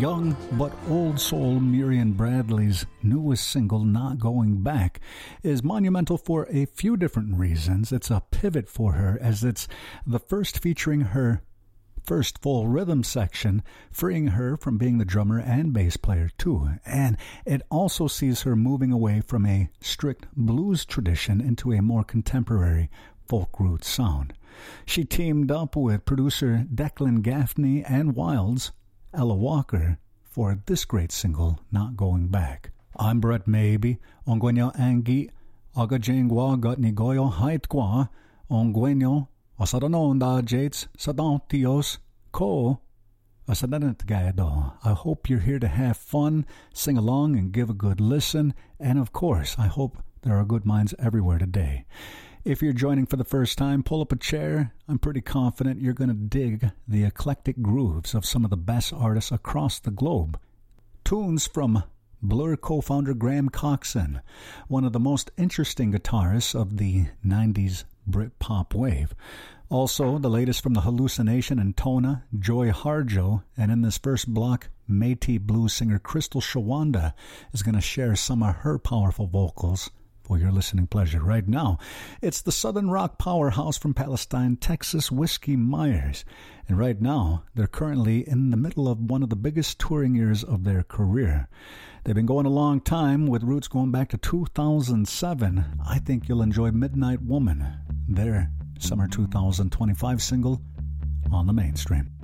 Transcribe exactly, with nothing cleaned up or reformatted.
Young but old soul Miriam Bradley's newest single, Not Going Back, is monumental for a few different reasons. It's a pivot for her, as it's the first featuring her first full rhythm section, freeing her from being the drummer and bass player too. And it also sees her moving away from a strict blues tradition into a more contemporary folk root sound. She teamed up with producer Declan Gaffney and Wilds Ella Walker for this great single, Not Going Back. I'm Brett Maybe, ongwenyo angi, aga jengwa gatni goyo haitkwa, ongwenyo, asadanonda jates, sadantios, ko, asadanat gado. I hope you're here to have fun, sing along, and give a good listen, and of course, I hope there are good minds everywhere today. If you're joining for the first time, pull up a chair. I'm pretty confident you're going to dig the eclectic grooves of some of the best artists across the globe. Tunes from Blur co-founder Graham Coxon, one of the most interesting guitarists of the nineties Britpop wave. Also, the latest from the Hallucination and Tona, Joy Harjo, and in this first block, Métis blues singer Crystal Shawanda is going to share some of her powerful vocals for your listening pleasure. Right now, it's the Southern rock powerhouse from Palestine, Texas, Whiskey Myers. And right now, they're currently in the middle of one of the biggest touring years of their career. They've been going a long time, with roots going back to two thousand seven. I think you'll enjoy Midnight Woman, their summer two thousand twenty-five single on the mainstream.